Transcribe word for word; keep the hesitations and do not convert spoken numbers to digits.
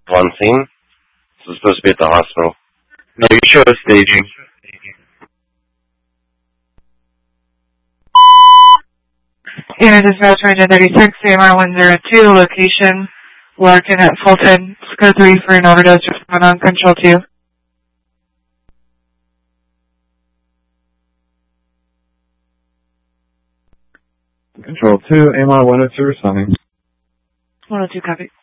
one scene. This is supposed to be at the hospital. No, you show us staging. Unit dispatch range thirty-six, A M R one zero two, location Larkin at Fulton. Score three for an overdose, respond on control two. Control two, A M R one oh two responding. one oh two, copy.